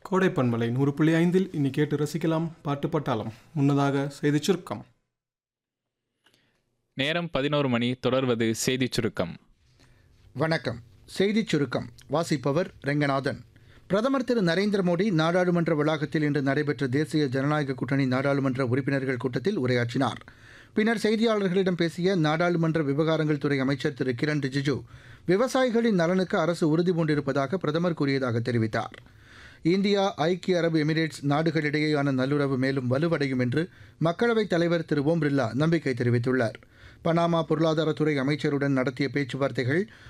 கோடை பண்பலை 100.5 இனி கேட்டு ரசிக்கலாம் பாட்டு பட்டாளம். முன்னதாக செய்திச் சுருக்கம். நேரம் 11 மணி. தொடர்வது செய்திச் சுருக்கம். வணக்கம். செய்திச் சுருக்கம் வாசிப்பவர் ரெங்கநாதன். பிரதமர் திரு நரேந்திர மோடி நாடாளுமன்ற வளாகத்தில் இன்று நடைபெற்ற தேசிய ஜனநாயக கூட்டணி நாடாளுமன்ற உறுப்பினர்கள் கூட்டத்தில் உரையாற்றினார். பின்னர் செய்தியாளர்களிடம் பேசிய நாடாளுமன்ற விவகாரங்கள் துறை அமைச்சர் திரு கிரண் ரிஜிஜு, விவசாயிகளின் நலனுக்கு அரசு உறுதிபூண்டிருப்பதாக பிரதமர் கூறியதாக தெரிவித்தார். இந்தியா ஐக்கிய அரபு எமிரேட்ஸ் நாடுகளிடையேயான நல்லுறவு மேலும் வலுவடையும் என்று மக்களவைத் தலைவர் திரு ஓம் பிர்லா நம்பிக்கை தெரிவித்துள்ளார். பனாமா பொருளாதாரத்துறை அமைச்சருடன் நடத்திய பேச்சுவார்த்தைகள்